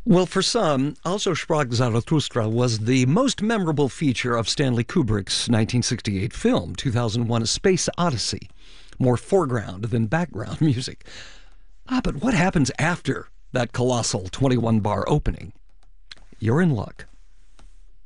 Well, for some, Also sprach Zarathustra was the most memorable feature of Stanley Kubrick's 1968 film, 2001: A Space Odyssey. More foreground than background music. But what happens after that colossal 21-bar opening? You're in luck.